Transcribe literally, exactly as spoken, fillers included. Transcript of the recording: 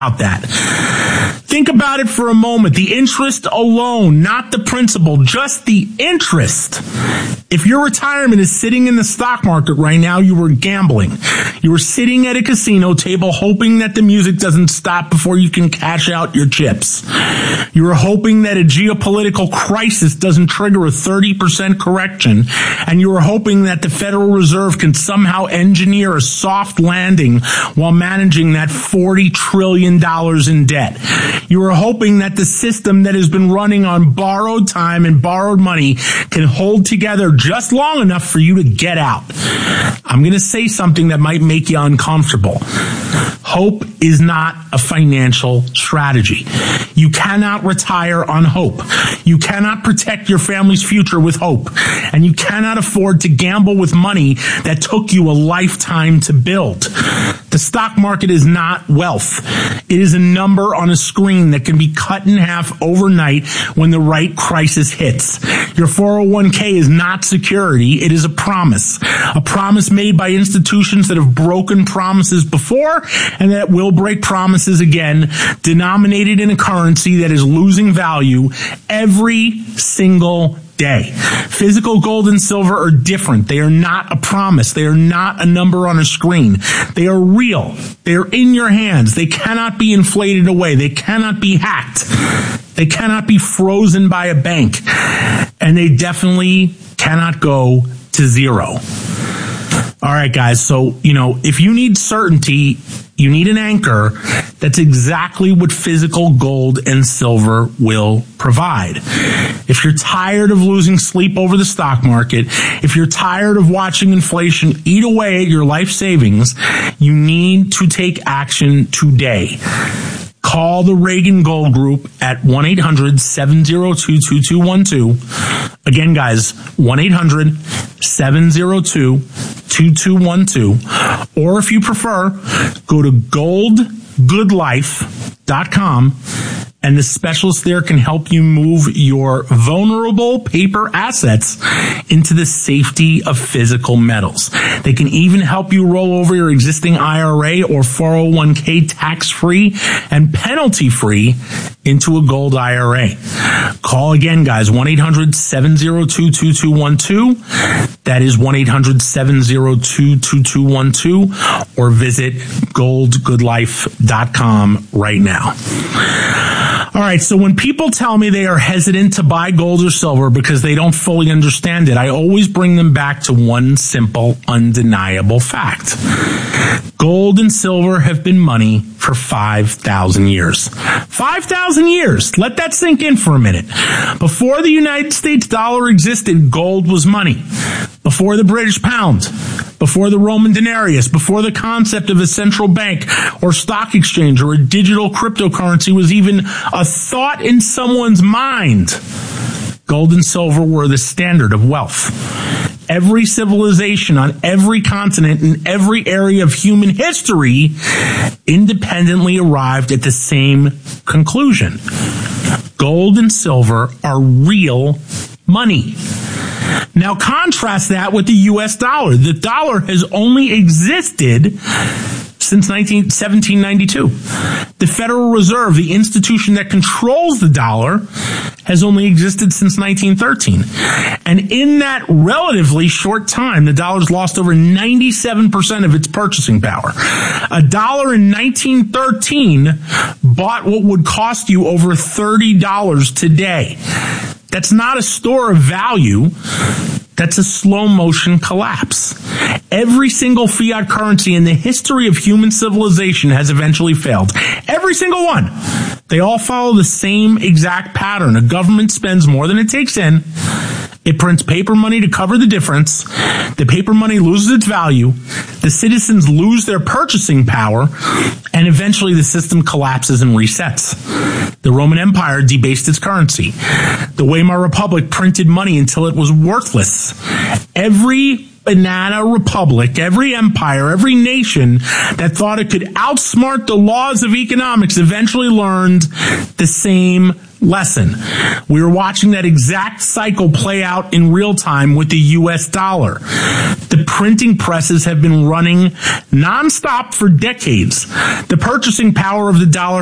about that. Think about it for a moment. The interest alone, not the principal, just the interest. If your retirement is sitting in the stock market right now, you were gambling. You were sitting at a casino table hoping that the music doesn't stop before you can cash out your chips. You were hoping that a geopolitical crisis doesn't trigger a thirty percent correction. And you were hoping that the Federal Reserve can somehow engineer a soft landing while managing that forty trillion dollars in debt. You were hoping that the system that has been running on borrowed time and borrowed money can hold together just long enough for you to get out. I'm going to say something that might make you uncomfortable. Hope is not a financial strategy. You cannot retire on hope. You cannot protect your family's future with hope. And you cannot afford to gamble with money that took you a lifetime to build. The stock market is not wealth. It is a number on a screen that can be cut in half overnight when the right crisis hits. Your four oh one k is not security. It is a promise. A promise made by institutions that have broken promises before and that will break promises again, denominated in a currency that is losing value every single day. Physical gold and silver are different. They are not a promise. They are not a number on a screen. They are real. They are in your hands. They cannot be inflated away. They cannot be hacked. They cannot be frozen by a bank. And they definitely cannot go to zero. All right, guys. So, you know, if you need certainty, you need an anchor. That's exactly what physical gold and silver will provide. If you're tired of losing sleep over the stock market, if you're tired of watching inflation eat away at your life savings, you need to take action today. Call the Reagan Gold Group at one eight hundred seven oh two two two one two. Again, guys, one eight hundred seven oh two two two one two. Or if you prefer, go to gold good life dot com. And the specialist there can help you move your vulnerable paper assets into the safety of physical metals. They can even help you roll over your existing I R A or four oh one k tax-free and penalty-free into a gold I R A. Call again, guys, one eight hundred seven oh two two two one two. That is one eight hundred seven oh two two two one two, or visit gold good life dot com right now. All right, so when people tell me they are hesitant to buy gold or silver because they don't fully understand it, I always bring them back to one simple, undeniable fact. Gold and silver have been money for five thousand years. five thousand years. Let that sink in for a minute. Before the United States dollar existed, gold was money. Before the British pound, before the Roman denarius, before the concept of a central bank or stock exchange or a digital cryptocurrency was even a thought in someone's mind, gold and silver were the standard of wealth. Every civilization on every continent in every area of human history independently arrived at the same conclusion. Gold and silver are real money. Now contrast that with the U S dollar. The dollar has only existed since seventeen ninety-two. The Federal Reserve, the institution that controls the dollar, has only existed since nineteen thirteen. And in that relatively short time, the dollar's lost over ninety-seven percent of its purchasing power. A dollar in nineteen thirteen bought what would cost you over thirty dollars today. That's not a store of value. That's a slow motion collapse. Every single fiat currency in the history of human civilization has eventually failed. Every single one. They all follow the same exact pattern. A government spends more than it takes in. It prints paper money to cover the difference. The paper money loses its value. The citizens lose their purchasing power. And eventually the system collapses and resets. The Roman Empire debased its currency. The Weimar Republic printed money until it was worthless. Every banana republic, every empire, every nation that thought it could outsmart the laws of economics eventually learned the same lesson. We are watching that exact cycle play out in real time with the U S dollar. The printing presses have been running nonstop for decades. The purchasing power of the dollar